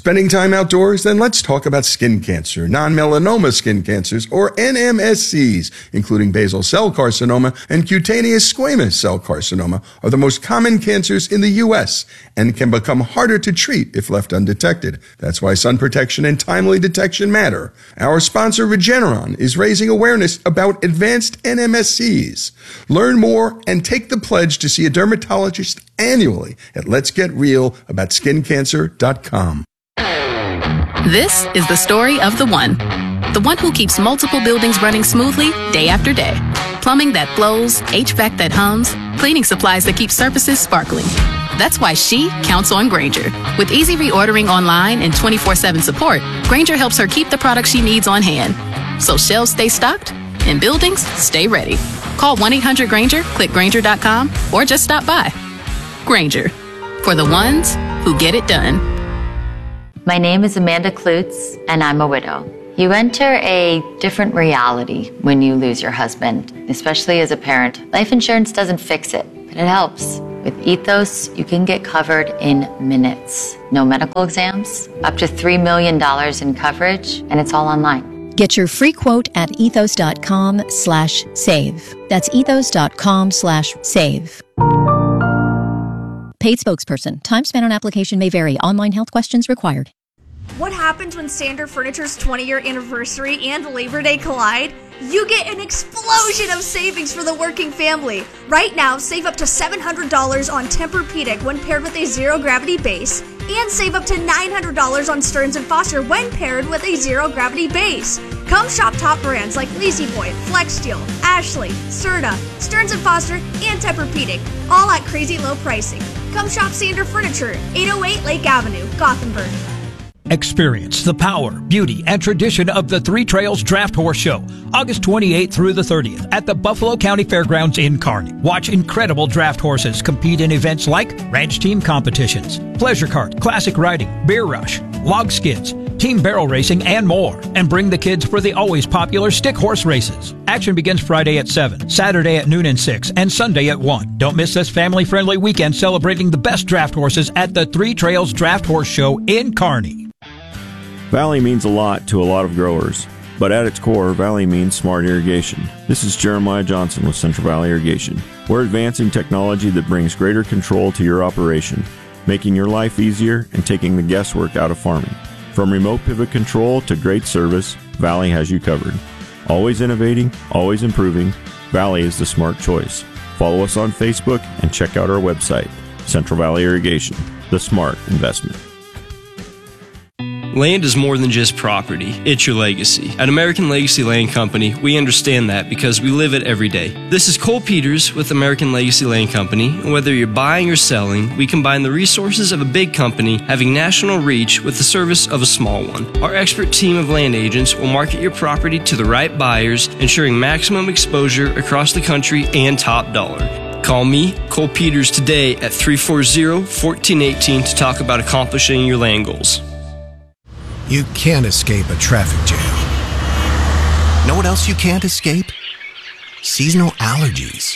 Spending time outdoors? Then let's talk about skin cancer. Non-melanoma skin cancers, or NMSCs, including basal cell carcinoma and cutaneous squamous cell carcinoma, are the most common cancers in the U.S. and can become harder to treat if left undetected. That's why sun protection and timely detection matter. Our sponsor, Regeneron, is raising awareness about advanced NMSCs. Learn more and take the pledge to see a dermatologist annually at letsgetrealaboutSkinCancer.com. This is the story of the one who keeps multiple buildings running smoothly day after day. Plumbing that flows, HVAC that hums, cleaning supplies that keep surfaces sparkling. That's why she counts on Grainger. With easy reordering online and 24/7 support, Grainger helps her keep the products she needs on hand. So shelves stay stocked and buildings stay ready. Call 1-800-GRAINGER, click Grainger.com, or just stop by. Grainger, for the ones who get it done. My name is Amanda Klutz, and I'm a widow. You enter a different reality when you lose your husband, especially as a parent. Life insurance doesn't fix it, but it helps. With Ethos, you can get covered in minutes. No medical exams, up to $3 million in coverage, and it's all online. Get your free quote at ethos.com/save. That's ethos.com/save. Paid spokesperson. Time spent on application may vary. Online health questions required. What happens when Standard Furniture's 20-year anniversary and Labor Day collide? You get an explosion of savings for the working family. Right now, save up to $700 on Tempur-Pedic when paired with a zero-gravity base, and save up to $900 on Stearns & Foster when paired with a zero-gravity base. Come shop top brands like La-Z-Boy, FlexSteel, Ashley, Serta, Stearns & Foster, and Tempur-Pedic, all at crazy low pricing. Come shop Standard Furniture, 808 Lake Avenue, Gothenburg. Experience the power, beauty, and tradition of the Three Trails Draft Horse Show, August 28th through the 30th at the Buffalo County Fairgrounds in Kearney. Watch incredible draft horses compete in events like ranch team competitions, pleasure cart, classic riding, beer rush, log skids, team barrel racing, and more. And bring the kids for the always popular stick horse races. Action begins Friday at 7, Saturday at noon and 6, and Sunday at 1. Don't miss this family-friendly weekend celebrating the best draft horses at the Three Trails Draft Horse Show in Kearney. Valley means a lot to a lot of growers, but at its core, Valley means smart irrigation. This is Jeremiah Johnson with Central Valley Irrigation. We're advancing technology that brings greater control to your operation, making your life easier and taking the guesswork out of farming. From remote pivot control to great service, Valley has you covered. Always innovating, always improving, Valley is the smart choice. Follow us on Facebook and check out our website, Central Valley Irrigation, the smart investment. Land is more than just property, it's your legacy. At American Legacy Land Company, we understand that because we live it every day. This is Cole Peters with American Legacy Land Company, and whether you're buying or selling, we combine the resources of a big company having national reach with the service of a small one. Our expert team of land agents will market your property to the right buyers, ensuring maximum exposure across the country and top dollar. Call me, Cole Peters, today at 340-1418 to talk about accomplishing your land goals. You can't escape a traffic jam. Know what else you can't escape? Seasonal allergies.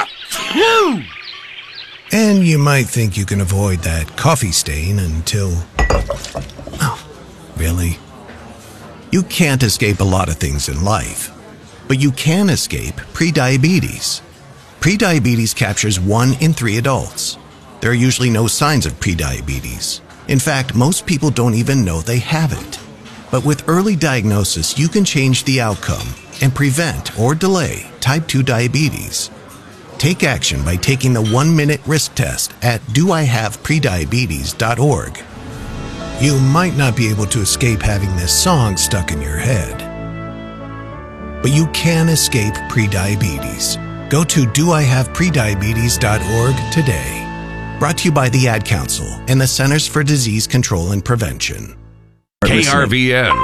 And you might think you can avoid that coffee stain until... Oh, really? You can't escape a lot of things in life, but you can escape prediabetes. Prediabetes captures 1 in 3 adults. There are usually no signs of prediabetes. In fact, most people don't even know they have it. But with early diagnosis, you can change the outcome and prevent or delay type 2 diabetes. Take action by taking the 1-minute risk test at doihaveprediabetes.org. You might not be able to escape having this song stuck in your head, but you can escape prediabetes. Go to doihaveprediabetes.org today. Brought to you by the Ad Council and the Centers for Disease Control and Prevention. KRVN.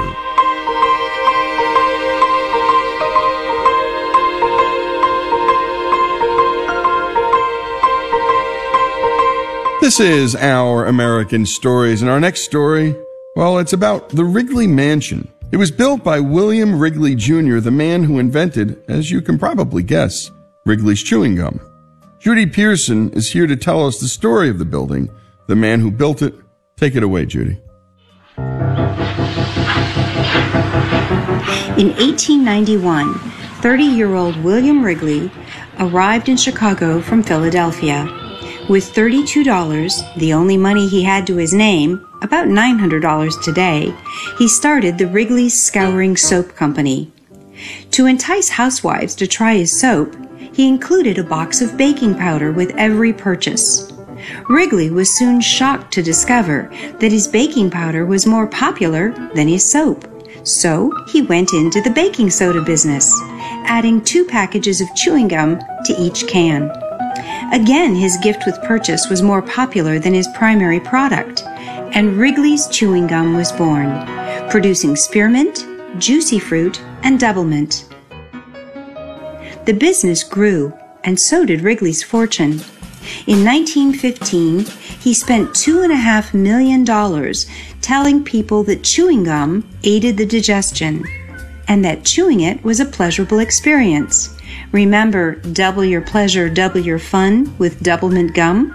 This is Our American Stories, and our next story, well, it's about the Wrigley Mansion. It was built by William Wrigley Jr., the man who invented, as you can probably guess, Wrigley's chewing gum. Judy Pearson is here to tell us the story of the building, the man who built it. Take it away, Judy. In 1891, 30-year-old William Wrigley arrived in Chicago from Philadelphia. With $32, the only money he had to his name, about $900 today, he started the Wrigley's Scouring Soap Company. To entice housewives to try his soap, he included a box of baking powder with every purchase. Wrigley was soon shocked to discover that his baking powder was more popular than his soap. So he went into the baking soda business, adding 2 packages of chewing gum to each can. Again, his gift with purchase was more popular than his primary product, and Wrigley's Chewing Gum was born, producing spearmint, juicy fruit, and doublemint. The business grew, and so did Wrigley's fortune. In 1915, he spent $2.5 million telling people that chewing gum aided the digestion, and that chewing it was a pleasurable experience. Remember, double your pleasure, double your fun with Doublemint gum?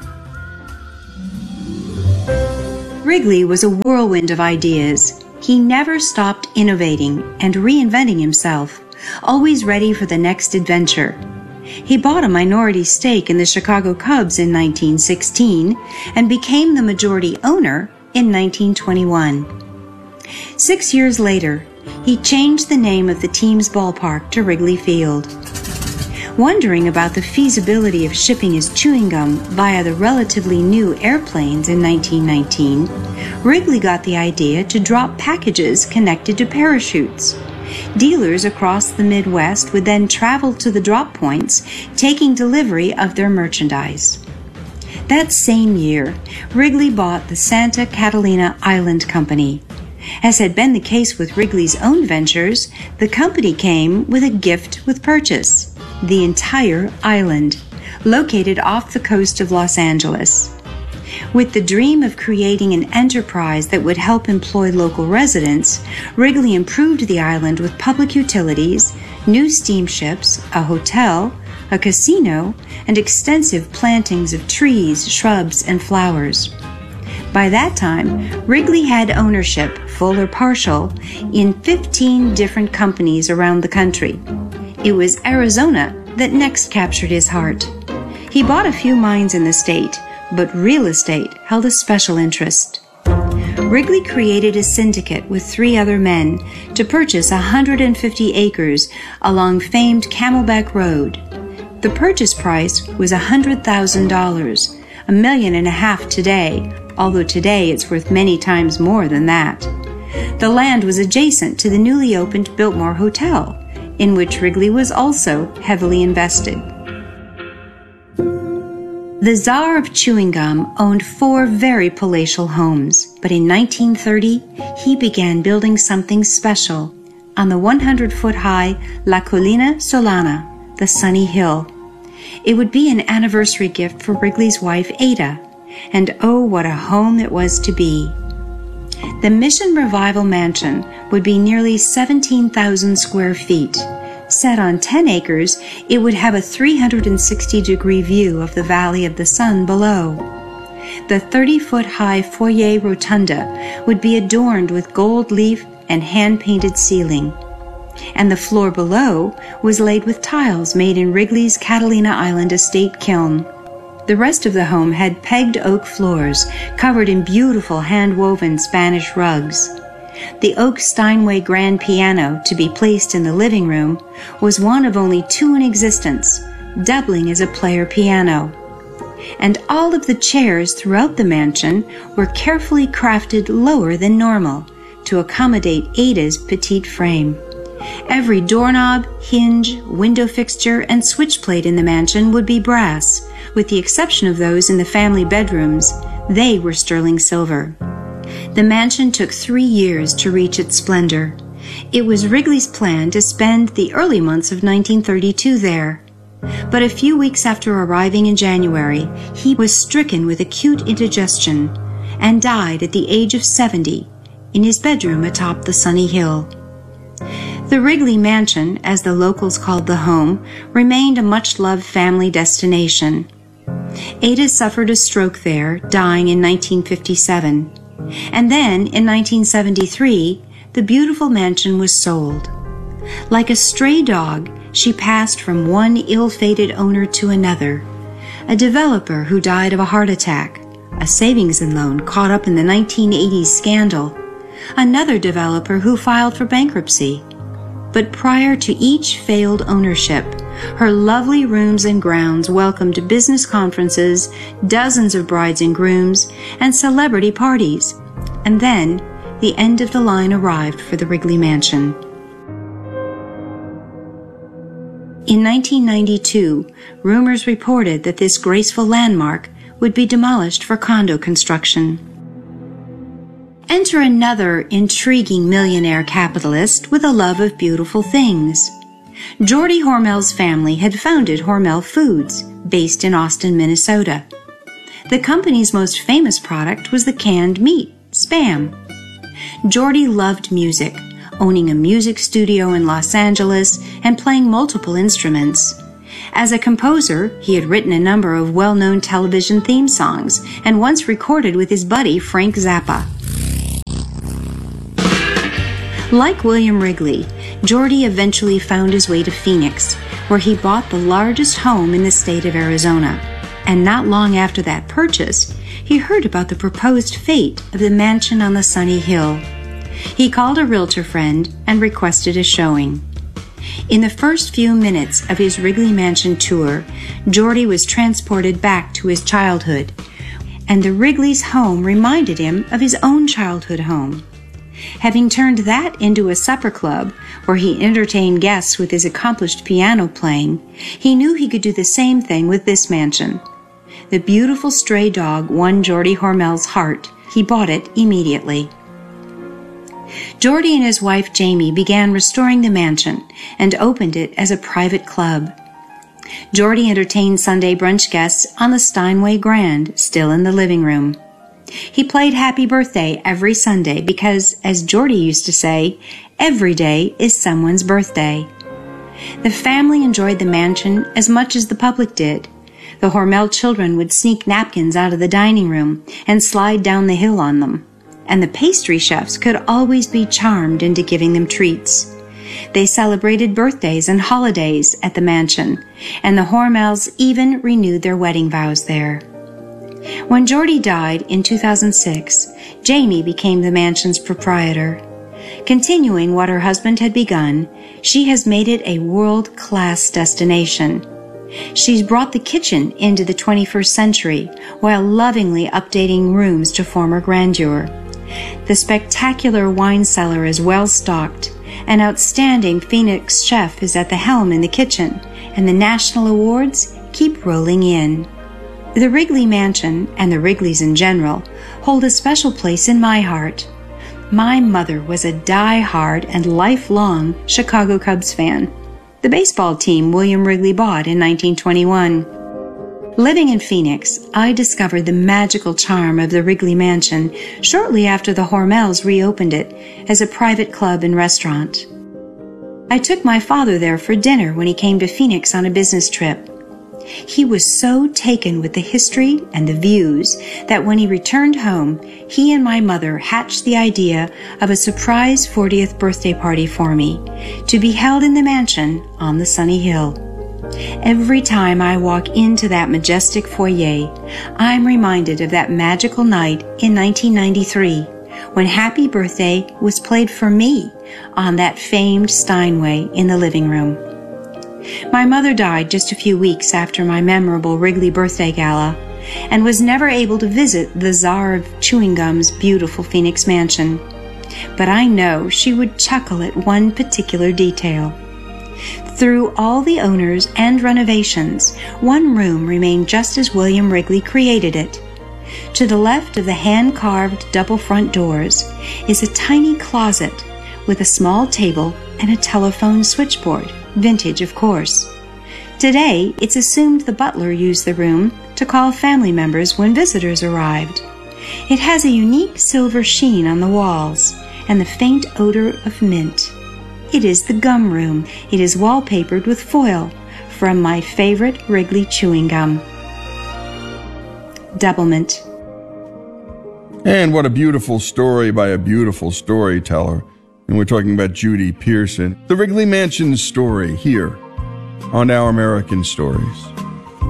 Wrigley was a whirlwind of ideas. He never stopped innovating and reinventing himself, always ready for the next adventure. He bought a minority stake in the Chicago Cubs in 1916 and became the majority owner in 1921. 6 years later, he changed the name of the team's ballpark to Wrigley Field. Wondering about the feasibility of shipping his chewing gum via the relatively new airplanes in 1919, Wrigley got the idea to drop packages connected to parachutes. Dealers across the Midwest would then travel to the drop points, taking delivery of their merchandise. That same year, Wrigley bought the Santa Catalina Island Company. As had been the case with Wrigley's own ventures, the company came with a gift with purchase: the entire island, located off the coast of Los Angeles. With the dream of creating an enterprise that would help employ local residents, Wrigley improved the island with public utilities, new steamships, a hotel, a casino, and extensive plantings of trees, shrubs, and flowers. By that time, Wrigley had ownership, full or partial, in 15 different companies around the country. It was Arizona that next captured his heart. He bought a few mines in the state, but real estate held a special interest. Wrigley created a syndicate with 3 other men to purchase 150 acres along famed Camelback Road. The purchase price was $100,000, $1.5 million today, although today it's worth many times more than that. The land was adjacent to the newly opened Biltmore Hotel, in which Wrigley was also heavily invested. The Czar of Chewing Gum owned 4 very palatial homes, but in 1930, he began building something special on the 100-foot-high La Colina Solana, the Sunny Hill. It would be an anniversary gift for Wrigley's wife, Ada, and oh, what a home it was to be. The Mission Revival Mansion would be nearly 17,000 square feet. Set on 10 acres, it would have a 360-degree view of the Valley of the Sun below. The 30-foot-high foyer rotunda would be adorned with gold leaf and hand-painted ceiling, and the floor below was laid with tiles made in Wrigley's Catalina Island estate kiln. The rest of the home had pegged oak floors covered in beautiful hand-woven Spanish rugs. The oak Steinway grand piano, to be placed in the living room, was one of only 2 in existence, doubling as a player piano. And all of the chairs throughout the mansion were carefully crafted lower than normal to accommodate Ada's petite frame. Every doorknob, hinge, window fixture, and switch plate in the mansion would be brass, with the exception of those in the family bedrooms. They were sterling silver. The mansion took 3 years to reach its splendor. It was Wrigley's plan to spend the early months of 1932 there. But a few weeks after arriving in January, he was stricken with acute indigestion and died at the age of 70 in his bedroom atop the Sunny Hill. The Wrigley Mansion, as the locals called the home, remained a much-loved family destination. Ada suffered a stroke there, dying in 1957. And then, in 1973, the beautiful mansion was sold. Like a stray dog, she passed from one ill-fated owner to another. A developer who died of a heart attack, a savings and loan caught up in the 1980s scandal, another developer who filed for bankruptcy. But prior to each failed ownership, her lovely rooms and grounds welcomed business conferences, dozens of brides and grooms, and celebrity parties. And then, the end of the line arrived for the Wrigley Mansion. In 1992, rumors reported that this graceful landmark would be demolished for condo construction. Enter another intriguing millionaire capitalist with a love of beautiful things. Geordie Hormel's family had founded Hormel Foods, based in Austin, Minnesota. The company's most famous product was the canned meat, Spam. Geordie loved music, owning a music studio in Los Angeles and playing multiple instruments. As a composer, he had written a number of well-known television theme songs and once recorded with his buddy Frank Zappa. Like William Wrigley, Geordie eventually found his way to Phoenix, where he bought the largest home in the state of Arizona. And not long after that purchase, he heard about the proposed fate of the mansion on the Sunny Hill. He called a realtor friend and requested a showing. In the first few minutes of his Wrigley Mansion tour, Geordie was transported back to his childhood, and the Wrigley's home reminded him of his own childhood home. Having turned that into a supper club where he entertained guests with his accomplished piano playing, he knew he could do the same thing with this mansion. The beautiful stray dog won Geordie Hormel's heart. He bought it immediately. Geordie and his wife Jamie began restoring the mansion and opened it as a private club. Geordie entertained Sunday brunch guests on the Steinway Grand, still in the living room. He played Happy Birthday every Sunday because, as Geordie used to say, every day is someone's birthday. The family enjoyed the mansion as much as the public did. The Hormel children would sneak napkins out of the dining room and slide down the hill on them, and the pastry chefs could always be charmed into giving them treats. They celebrated birthdays and holidays at the mansion, and the Hormels even renewed their wedding vows there. When Geordie died in 2006, Jamie became the mansion's proprietor. Continuing what her husband had begun, she has made it a world-class destination. She's brought the kitchen into the 21st century while lovingly updating rooms to former grandeur. The spectacular wine cellar is well stocked. An outstanding Phoenix chef is at the helm in the kitchen, and the national awards keep rolling in. The Wrigley Mansion, and the Wrigleys in general, hold a special place in my heart. My mother was a die-hard and lifelong Chicago Cubs fan, the baseball team William Wrigley bought in 1921. Living in Phoenix, I discovered the magical charm of the Wrigley Mansion shortly after the Hormels reopened it as a private club and restaurant. I took my father there for dinner when he came to Phoenix on a business trip. He was so taken with the history and the views that when he returned home, he and my mother hatched the idea of a surprise 40th birthday party for me, to be held in the mansion on the Sunny Hill. Every time I walk into that majestic foyer, I'm reminded of that magical night in 1993 when Happy Birthday was played for me on that famed Steinway in the living room. My mother died just a few weeks after my memorable Wrigley birthday gala and was never able to visit the Czar of Chewing Gum's beautiful Phoenix mansion. But I know she would chuckle at one particular detail. Through all the owners and renovations, one room remained just as William Wrigley created it. To the left of the hand-carved double front doors is a tiny closet with a small table and a telephone switchboard, vintage of course. Today, it's assumed the butler used the room to call family members when visitors arrived. It has a unique silver sheen on the walls and the faint odor of mint. It is the gum room. It is wallpapered with foil from my favorite Wrigley chewing gum. Doublemint. And what a beautiful story by a beautiful storyteller. And we're talking about Judy Pearson. The Wrigley Mansion story here on Our American Stories.